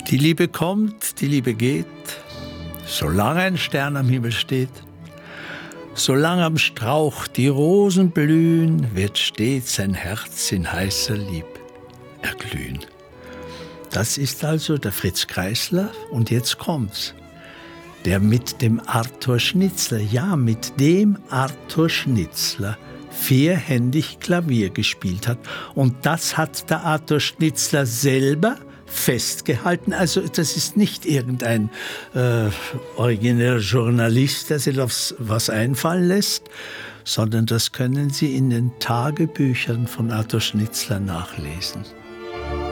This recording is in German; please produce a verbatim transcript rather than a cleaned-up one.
Die Liebe kommt, die Liebe geht, solange ein Stern am Himmel steht. Solange am Strauch die Rosen blühen, wird stets sein Herz in heißer Lieb erglühen. Das ist also der Fritz Kreisler und jetzt kommt's. Der mit dem Arthur Schnitzler, ja mit dem Arthur Schnitzler, vierhändig Klavier gespielt hat. Und das hat der Arthur Schnitzler selber festgehalten. Also das ist nicht irgendein äh, origineller Journalist, der sich auf was einfallen lässt, sondern das können Sie in den Tagebüchern von Arthur Schnitzler nachlesen.